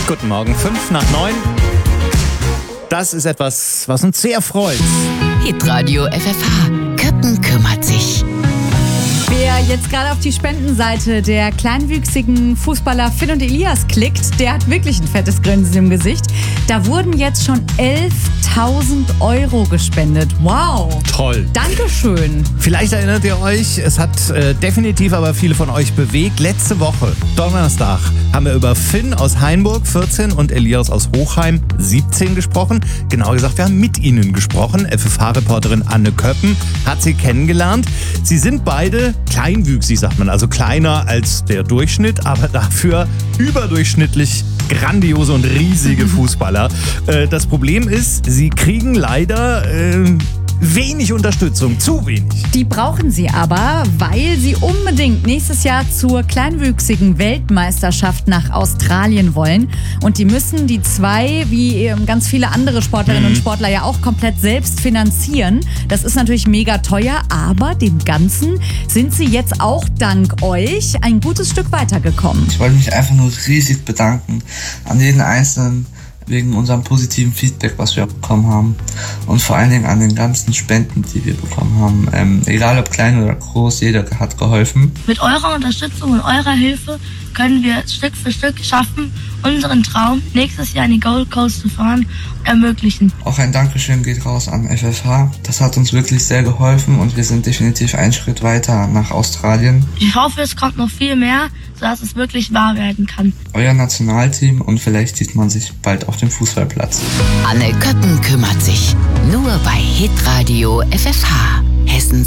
Guten Morgen, 8:55. Das ist etwas, was uns sehr freut. Hitradio FFH. Köppen kümmert sich. Wer jetzt gerade auf die Spendenseite der kleinwüchsigen Fußballer Finn und Elias klickt, der hat wirklich ein fettes Grinsen im Gesicht. Da wurden jetzt schon 11.000 Euro gespendet. Wow. Toll. Dankeschön. Vielleicht erinnert ihr euch, es hat definitiv aber viele von euch bewegt. Letzte Woche, Donnerstag, haben wir über Finn aus Hainburg, 14, und Elias aus Hochheim, 17 gesprochen. Genauer gesagt, wir haben mit ihnen gesprochen. FFH-Reporterin Anne Köppen hat sie kennengelernt. Sie sind beide kleinwüchsig, sagt man, also kleiner als der Durchschnitt, aber dafür überdurchschnittlich grandiose und riesige Fußballer. Das Problem ist, sie kriegen leider wenig Unterstützung, zu wenig. Die brauchen sie aber, weil sie unbedingt nächstes Jahr zur kleinwüchsigen Weltmeisterschaft nach Australien wollen. Und die müssen die zwei, wie ganz viele andere Sportlerinnen und Sportler, ja auch komplett selbst finanzieren. Das ist natürlich mega teuer, aber dem Ganzen sind sie jetzt auch dank euch ein gutes Stück weitergekommen. Ich wollte mich einfach nur riesig bedanken an jeden Einzelnen, wegen unserem positiven Feedback, was wir bekommen haben, und vor allen Dingen an den ganzen Spenden, die wir bekommen haben. Egal ob klein oder groß, jeder hat geholfen. Mit eurer Unterstützung und eurer Hilfe können wir Stück für Stück schaffen, unseren Traum, nächstes Jahr in die Gold Coast zu fahren, ermöglichen. Auch ein Dankeschön geht raus an FFH. Das hat uns wirklich sehr geholfen und wir sind definitiv einen Schritt weiter nach Australien. Ich hoffe, es kommt noch viel mehr, sodass es wirklich wahr werden kann. Euer Nationalteam, und vielleicht sieht man sich bald auf dem Fußballplatz. Anne Köppen kümmert sich. Nur bei Hitradio FFH. Hessens